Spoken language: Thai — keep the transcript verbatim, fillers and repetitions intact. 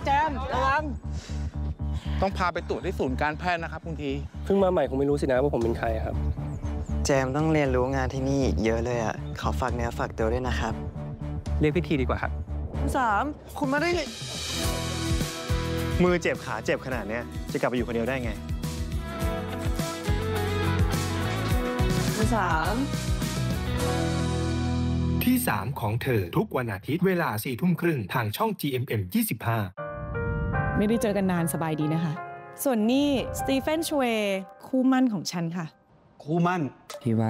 แจมระวังต้องพาไปตรวจที่ศูนย์การแพทย์นะครับคุณทีเพิ่งมาใหม่คงไม่รู้สินะว่าผมเป็นใครครับแจมต้องเรียนรู้งานที่นี่เยอะเลยอ่ะขอฝากเนื้อฝากตัวด้วยนะครับเรียกพี่ทีดีกว่าครับคุณสามคุณมาได้ไงมือเจ็บขาเจ็บขนาดนี้จะกลับไปอยู่คนเดียวได้ไงคุณสามที่สามของเธอทุกวันอาทิตย์เวลาสี่ทุ่มครึ่งทางช่อง จี เอ็ม เอ็ม ยี่สิบห้าไม่ได้เจอกันนานสบายดีนะคะส่วนนี่สตีเฟนชเวย์คู่มั่นของฉันค่ะคู่มั่นพี่ว่า